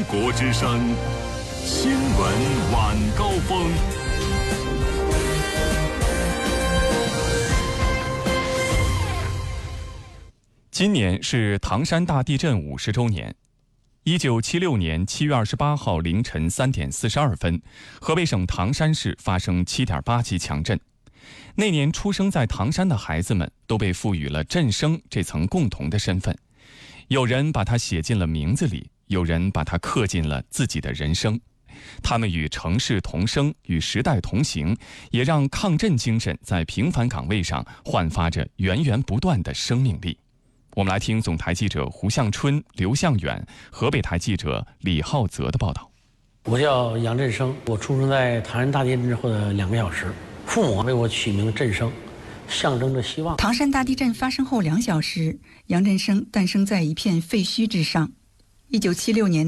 国之声新闻晚高峰。今年是唐山大地震50周年。1976年7月28号凌晨3点42分，河北省唐山市发生7.8级强震。那年出生在唐山的孩子们都被赋予了震生这层共同的身份，有人把它写进了名字里，有人把它刻进了自己的人生。他们与城市同生，与时代同行，也让抗震精神在平凡岗位上焕发着源源不断的生命力。我们来听总台记者胡向春、刘向远，河北台记者李浩泽的报道。 我叫杨振生，我出生在唐山大地震之后的2个小时，父母为我取名振生，象征着希望。 唐山大地震发生后2小时，杨振生诞生在一片废墟之上。1976年